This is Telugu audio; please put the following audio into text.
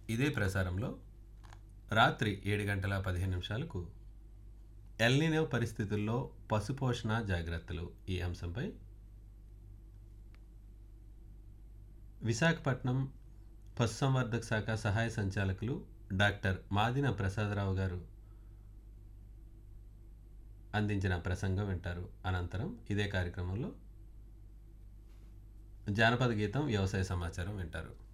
ఇదే ప్రసారంలో రాత్రి 7:15 ఎల్నినో పరిస్థితుల్లో పశుపోషణ జాగ్రత్తలు ఈ అంశంపై విశాఖపట్నం పశుసంవర్ధక శాఖ సహాయ సంచాలకులు డాక్టర్ మాదిన ప్రసాదరావు గారు అందించిన ప్రసంగం వింటారు. అనంతరం ఇదే కార్యక్రమంలో జానపద గీతం, వ్యవసాయ సమాచారం వింటారు.